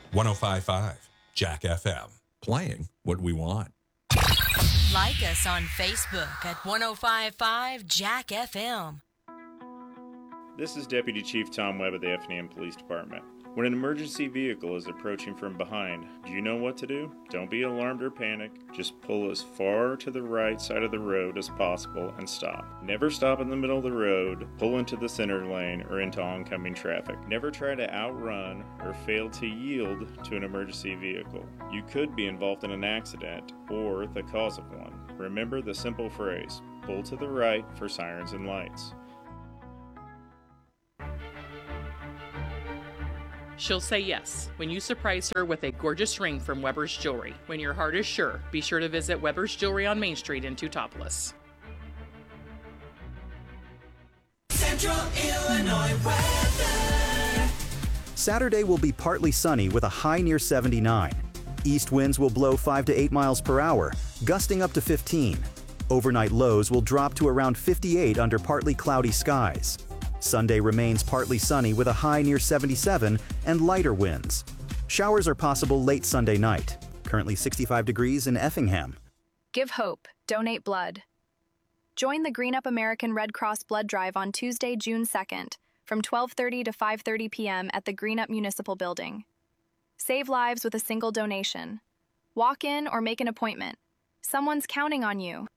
1055 Jack FM. Playing what we want. Like us on Facebook at 1055 Jack FM. This is Deputy Chief Tom Webb of the Effingham Police Department. When an emergency vehicle is approaching from behind, do you know what to do? Don't be alarmed or panic. Just pull as far to the right side of the road as possible and stop. Never stop in the middle of the road, pull into the center lane, or into oncoming traffic. Never try to outrun or fail to yield to an emergency vehicle. You could be involved in an accident or the cause of one. Remember the simple phrase, pull to the right for sirens and lights. She'll say yes when you surprise her with a gorgeous ring from Weber's Jewelry. When your heart is sure, be sure to visit Weber's Jewelry on Main Street in Teutopolis. Central Illinois weather. Saturday will be partly sunny with a high near 79. East winds will blow 5 to 8 miles per hour, gusting up to 15. Overnight lows will drop to around 58 under partly cloudy skies. Sunday remains partly sunny with a high near 77 and lighter winds. Showers are possible late Sunday night. Currently 65 degrees in Effingham. Give hope. Donate blood. Join the Green Up American Red Cross Blood Drive on Tuesday, June 2nd, from 12:30 to 5:30 p.m. at the Green Up Municipal Building. Save lives with a single donation. Walk in or make an appointment. Someone's counting on you.